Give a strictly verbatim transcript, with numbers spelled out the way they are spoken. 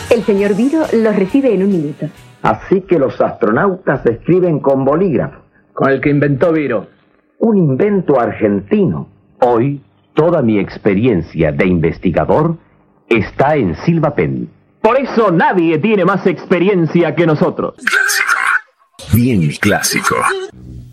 El señor Viro los recibe en un minuto. Así que los astronautas escriben con bolígrafo. Con el que inventó Viro. Un invento argentino. Hoy, toda mi experiencia de investigador está en Silvapen. Por eso nadie tiene más experiencia que nosotros. Clásico. Bien clásico.